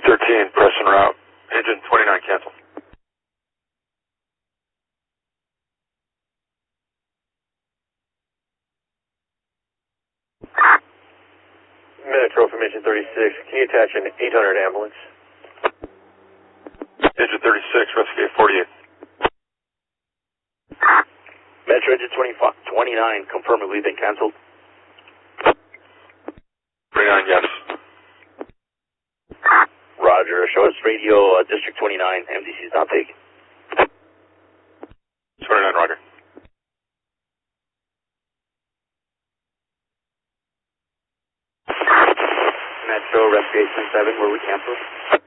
13, press en route. Engine 29 cancel. Metro Formation 36, can you attach an 800 ambulance? Engine 36, rescue 48. Metro Engine 29, confirm it, we've been canceled. 29, yes. Roger, show us radio District 29, MDC is not taken. 29, roger. Metro Rescue 837, where we cancel?